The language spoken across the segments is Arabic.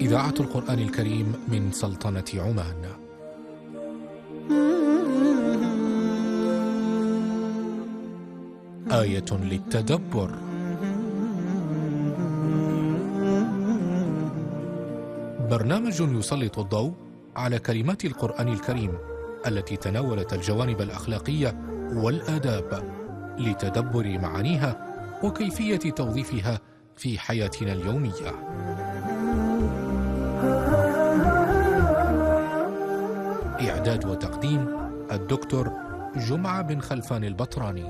إذاعة القرآن الكريم من سلطنة عمان. آية للتدبر. برنامج يسلط الضوء على كلمات القرآن الكريم التي تناولت الجوانب الأخلاقية والآداب لتدبر معانيها وكيفية توظيفها في حياتنا اليومية. إعداد وتقديم الدكتور جمعة بن خلفان البطراني.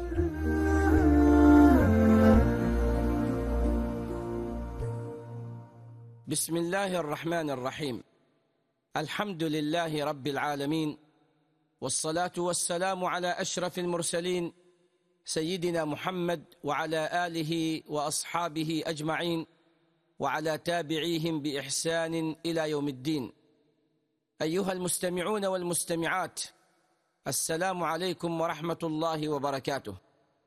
بسم الله الرحمن الرحيم. الحمد لله رب العالمين، والصلاة والسلام على أشرف المرسلين سيدنا محمد وعلى آله وأصحابه أجمعين وعلى تابعيهم بإحسان إلى يوم الدين. أيها المستمعون والمستمعات، السلام عليكم ورحمة الله وبركاته،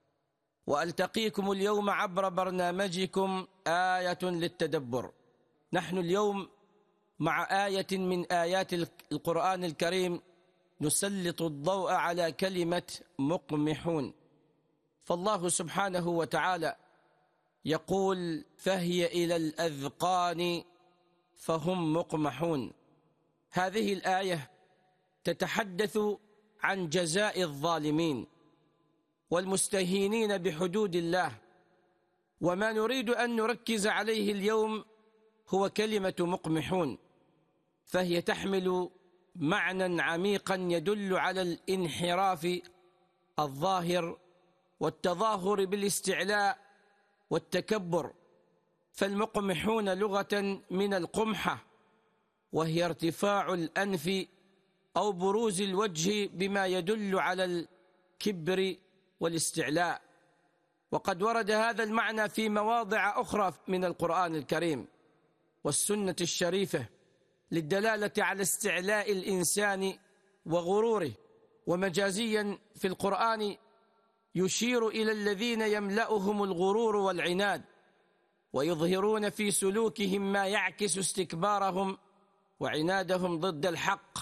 وألتقيكم اليوم عبر برنامجكم آية للتدبر. نحن اليوم مع آية من آيات القرآن الكريم نسلط الضوء على كلمة مقمحون. فالله سبحانه وتعالى يقول: فهي إلى الأذقان فهم مقمحون. هذه الآية تتحدث عن جزاء الظالمين والمستهينين بحدود الله، وما نريد أن نركز عليه اليوم هو كلمة مقمحون، فهي تحمل معنى عميقا يدل على الانحراف الظاهر والتظاهر بالاستعلاء والتكبر. فالمقمحون لغة من القمحة، وهي ارتفاع الأنف أو بروز الوجه بما يدل على الكبر والاستعلاء. وقد ورد هذا المعنى في مواضع أخرى من القرآن الكريم والسنة الشريفة للدلالة على استعلاء الإنسان وغروره. ومجازيا في القرآن يشير إلى الذين يملأهم الغرور والعناد ويظهرون في سلوكهم ما يعكس استكبارهم وعنادهم ضد الحق.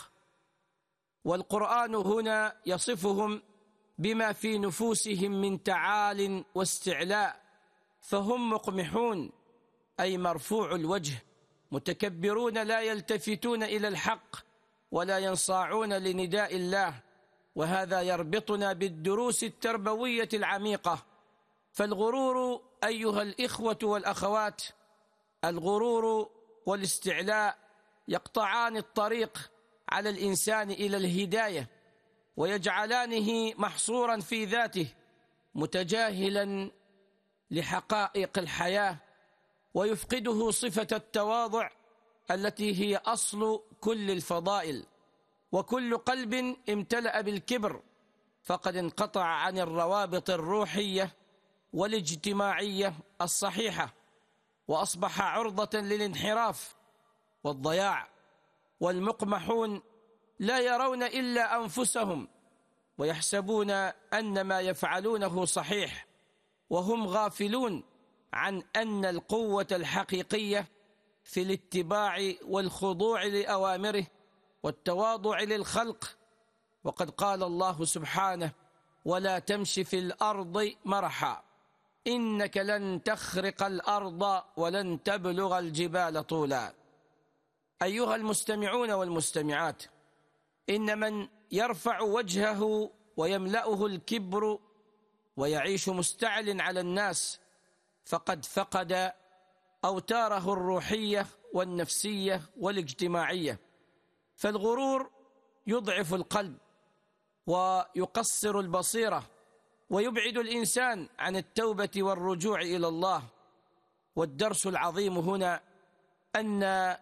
والقرآن هنا يصفهم بما في نفوسهم من تعال واستعلاء، فهم مقمحون أي مرفوع الوجه، متكبرون لا يلتفتون إلى الحق ولا ينصاعون لنداء الله. وهذا يربطنا بالدروس التربوية العميقة. فالغرور أيها الإخوة والأخوات، الغرور والاستعلاء يقطعان الطريق على الإنسان إلى الهداية، ويجعلانه محصورا في ذاته متجاهلا لحقائق الحياة، ويفقده صفة التواضع التي هي أصل كل الفضائل. وكل قلب امتلأ بالكبر فقد انقطع عن الروابط الروحية والاجتماعية الصحيحة، وأصبح عرضة للانحراف والضياع. والمقمحون لا يرون إلا أنفسهم ويحسبون أن ما يفعلونه صحيح، وهم غافلون عن أن القوة الحقيقية في الاتباع والخضوع لأوامره والتواضع للخلق. وقد قال الله سبحانه: ولا تمش في الأرض مرحا إنك لن تخرق الأرض ولن تبلغ الجبال طولا. أيها المستمعون والمستمعات، إن من يرفع وجهه ويملأه الكبر ويعيش مستعل على الناس فقد فقد أوتاره الروحية والنفسية والاجتماعية. فالغرور يضعف القلب ويقصر البصيرة ويبعد الإنسان عن التوبة والرجوع إلى الله. والدرس العظيم هنا أن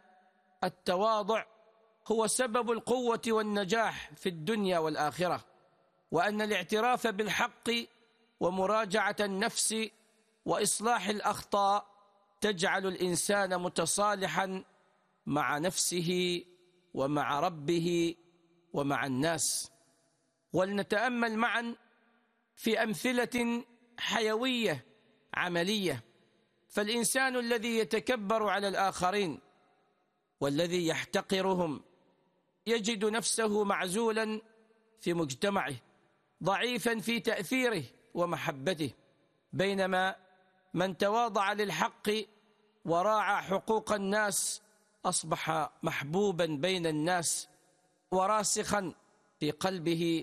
التواضع هو سبب القوة والنجاح في الدنيا والآخرة، وأن الاعتراف بالحق ومراجعة النفس وإصلاح الأخطاء تجعل الإنسان متصالحا مع نفسه ومع ربه ومع الناس. ولنتأمل معا في أمثلة حيوية عملية. فالإنسان الذي يتكبر على الآخرين والذي يحتقرهم يجد نفسه معزولا في مجتمعه، ضعيفا في تأثيره ومحبته، بينما من تواضع للحق وراعى حقوق الناس أصبح محبوبا بين الناس وراسخا في قلبه